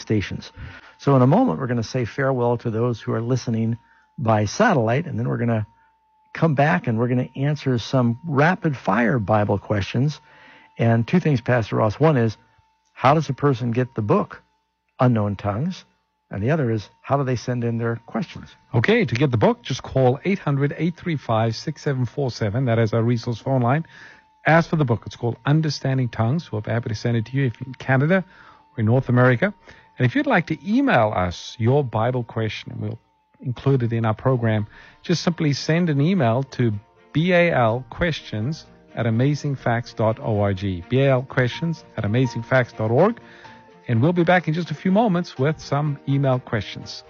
stations. So in a moment, we're going to say farewell to those who are listening by satellite, and then we're going to come back and we're going to answer some rapid-fire Bible questions. And two things, Pastor Ross. One is, how does a person get the book, Unknown Tongues? And the other is, how do they send in their questions? Okay, to get the book, just call 800-835-6747. That is our resource phone line. Ask for the book. It's called Understanding Tongues. We'll be happy to send it to you if you're in Canada or in North America. And if you'd like to email us your Bible question, and we'll include it in our program, just simply send an email to balquestions@amazingfacts.org. balquestions@amazingfacts.org. And we'll be back in just a few moments with some email questions.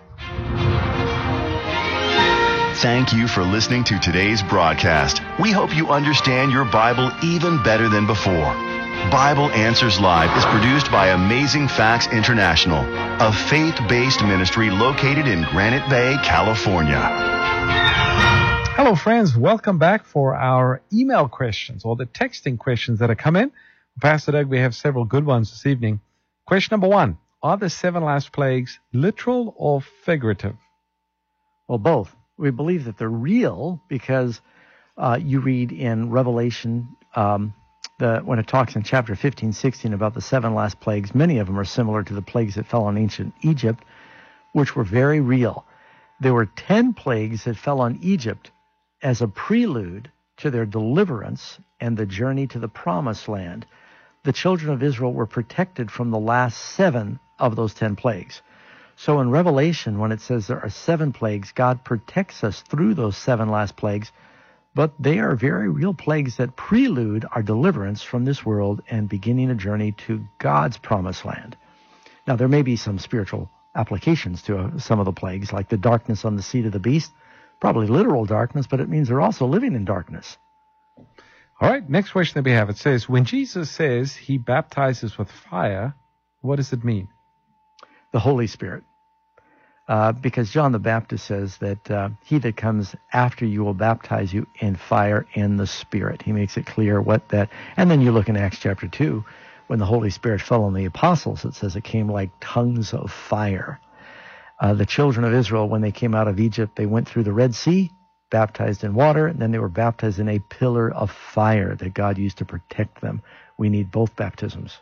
Thank you for listening to today's broadcast. We hope you understand your Bible even better than before. Bible Answers Live is produced by Amazing Facts International, a faith-based ministry located in Granite Bay, California. Hello, friends. Welcome back for our email questions, or the texting questions that have come in. Pastor Doug, we have several good ones this evening. Question number 1, are the 7 last plagues literal or figurative? Well, both. We believe that they're real because you read in Revelation, when it talks in chapter 15, 16 about the 7 last plagues, many of them are similar to the plagues that fell on ancient Egypt, which were very real. There were 10 plagues that fell on Egypt as a prelude to their deliverance and the journey to the promised land. The children of Israel were protected from the last 7 of those 10 plagues. So in Revelation, when it says there are 7 plagues, God protects us through those 7 last plagues, but they are very real plagues that prelude our deliverance from this world and beginning a journey to God's promised land. Now, there may be some spiritual applications to some of the plagues, like the darkness on the seat of the beast, probably literal darkness, but it means they're also living in darkness. All right, next question that we have. It says, when Jesus says he baptizes with fire, what does it mean? The Holy Spirit. Because John the Baptist says that he that comes after you will baptize you in fire and the Spirit. He makes it clear what that... And then you look in Acts chapter 2, when the Holy Spirit fell on the apostles, it says it came like tongues of fire. The children of Israel, when they came out of Egypt, they went through the Red Sea, baptized in water, and then they were baptized in a pillar of fire that God used to protect them. We need both baptisms.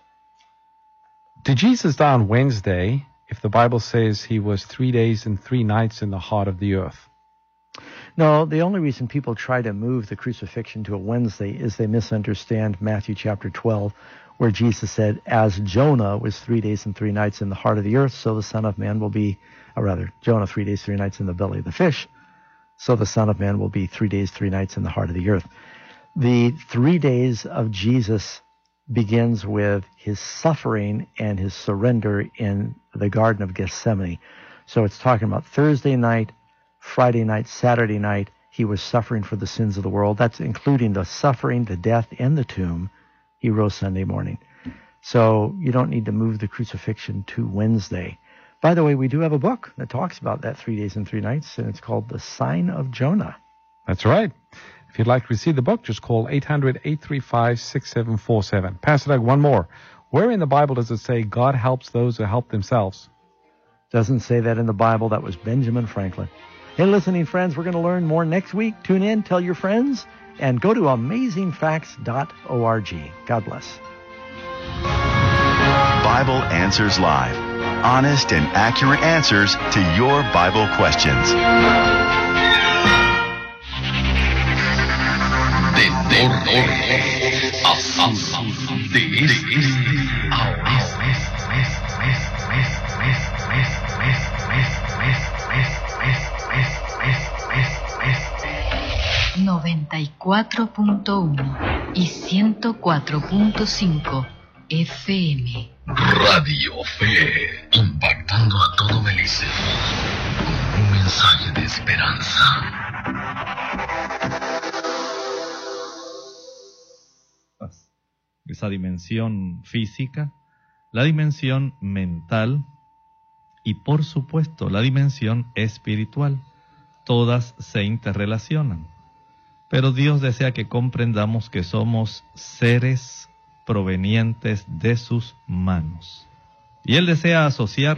Did Jesus die on Wednesday if the Bible says he was 3 days and 3 nights in the heart of the earth? No, the only reason people try to move the crucifixion to a Wednesday is they misunderstand Matthew chapter 12, where Jesus said, as Jonah was 3 days and 3 nights in the heart of the earth, so the Son of Man will be, or rather, Jonah 3 days, 3 nights in the belly of the fish, so the Son of Man will be 3 days, 3 nights in the heart of the earth. The 3 days of Jesus begins with his suffering and his surrender in the Garden of Gethsemane. So it's talking about Thursday night, Friday night, Saturday night, he was suffering for the sins of the world. That's including the suffering, the death, and the tomb. He rose Sunday morning. So you don't need to move the crucifixion to Wednesday. By the way, we do have a book that talks about that 3 days and 3 nights, and it's called The Sign of Jonah. That's right. If you'd like to receive the book, just call 800-835-6747. Pastor Doug, one more. Where in the Bible does it say God helps those who help themselves? Doesn't say that in the Bible. That was Benjamin Franklin. Hey, listening friends, we're going to learn more next week. Tune in, tell your friends, and go to amazingfacts.org. God bless. Bible Answers Live. Honest and accurate answers to your Bible questions. De norte a sur, de este a oeste. 94.1 y 104.5 FM. Radio Fe, impactando a todo Belice con un mensaje de esperanza. Esa dimensión física, la dimensión mental y, por supuesto, la dimensión espiritual. Todas se interrelacionan. Pero Dios desea que comprendamos que somos seres provenientes de sus manos. Y Él desea asociar